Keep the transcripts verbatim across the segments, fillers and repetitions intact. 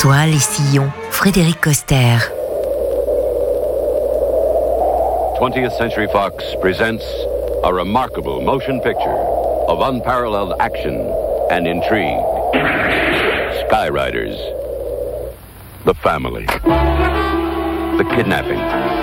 Toile et sillon, Frédéric Coster. twentieth Century Fox presents a remarkable motion picture of unparalleled action and intrigue. Skyriders. The family. The kidnapping.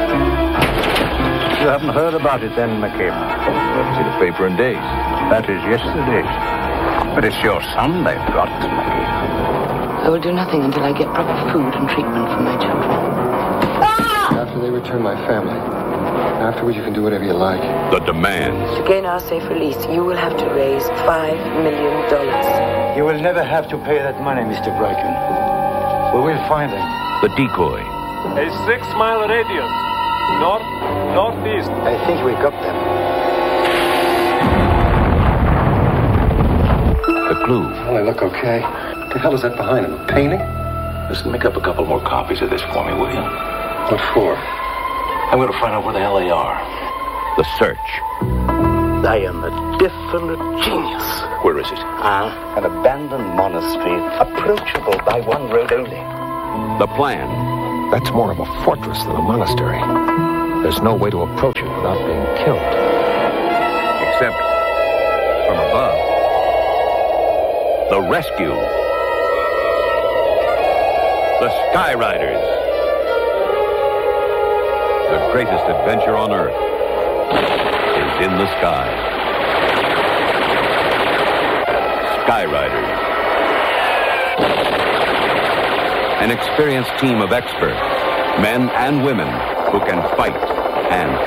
You haven't heard about it then, McCabe? See the paper in days. That is yesterday's. But it's your son they've got, McCabe. I will do nothing until I get proper food and treatment for my children. After they return my family. Afterwards, you can do whatever you like. The demands. To gain our safe release, you will have to raise five million dollars. You will never have to pay that money, Mister Bracken. We will find them. The decoy. A six-mile radius. North, northeast. I think we got them. The clue. Well, they look okay. What the hell is that behind him? A painting? Listen, make up a couple more copies of this for me, will you? What for? I'm going to find out where the hell they are. The search. I am a definite genius. Where is it? Ah, an abandoned monastery, approachable by one road only. The plan. That's more of a fortress than a monastery. There's no way to approach it without being killed. Except from above. The rescue. The Skyriders. The greatest adventure on Earth is in the sky. Skyriders. An experienced team of experts, men and women who can fight and